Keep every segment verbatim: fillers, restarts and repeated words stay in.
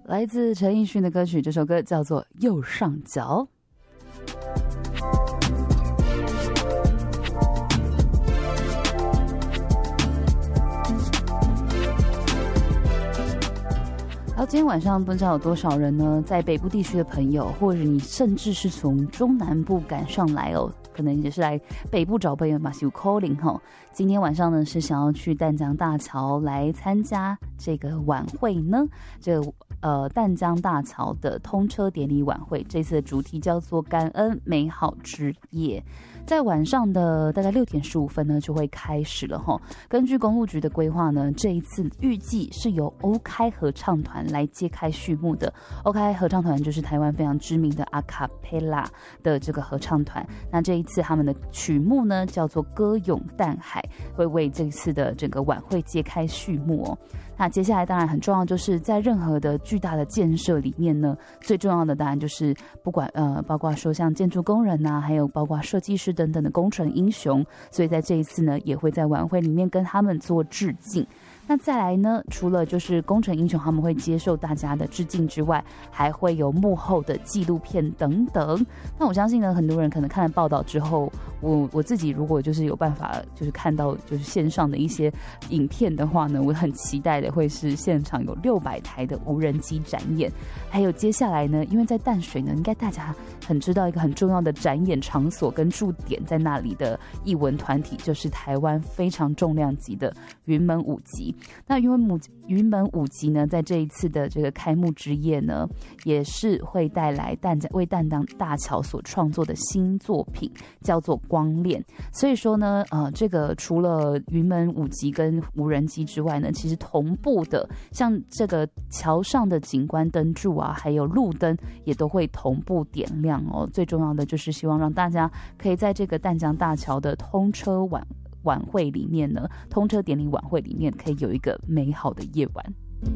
来自陈奕迅的歌曲，这首歌叫做《右上角》。好，今天晚上不知道有多少人呢，在北部地区的朋友，或者你甚至是从中南部赶上来哦，可能也是来北部找朋友嘛，有 calling 哈。今天晚上呢是想要去淡江大桥来参加这个晚会呢，这个呃淡江大桥的通车典礼晚会，这次的主题叫做感恩美好之夜。在晚上的大概六点十五分呢，就会开始了哈。根据公路局的规划呢，这一次预计是由欧开合唱团来揭开序幕的。欧开合唱团就是台湾非常知名的阿卡贝拉的这个合唱团。那这一次他们的曲目呢，叫做《歌咏淡海》，会为这一次的整个晚会揭开序幕哦。那接下来当然很重要，就是在任何的巨大的建设里面呢，最重要的当然就是不管呃，包括说像建筑工人呐、啊，还有包括设计师等等的工程英雄，所以在这一次呢，也会在晚会里面跟他们做致敬。那再来呢，除了就是工程英雄他们会接受大家的致敬之外，还会有幕后的纪录片等等。那我相信呢，很多人可能看了报道之后，我我自己如果就是有办法就是看到就是线上的一些影片的话呢，我很期待的会是现场有六百台的无人机展演。还有接下来呢，因为在淡水呢，应该大家很知道一个很重要的展演场所跟驻点在那里的艺文团体，就是台湾非常重量级的云门舞集。那云门舞云门舞集呢，在这一次的这个开幕之夜呢，也是会带来淡江为淡江大桥所创作的新作品，叫做《光恋》。所以说呢，呃，这个除了云门舞集跟无人机之外呢，其实同步的，像这个桥上的景观灯柱啊，还有路灯也都会同步点亮哦。最重要的就是希望让大家可以在这个淡江大桥的通车晚。晚会里面呢，通车典礼晚会里面可以有一个美好的夜晚。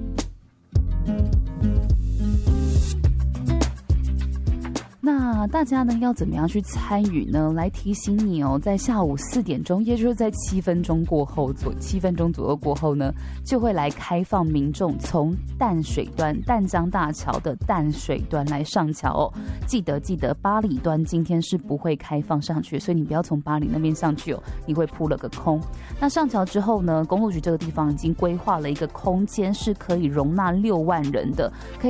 那大家呢要怎么样去参与呢？来提醒你哦，在下午四点钟，也就是在七分钟过后左七分钟左右过后呢，就会来开放民众从淡水端淡江大桥的淡水端来上桥哦。记得记得，八里端今天是不会开放上去，所以你不要从八里那边上去哦，你会扑了个空。那上桥之后呢，公路局这个地方已经规划了一个空间，是可以容纳六万人的，可以。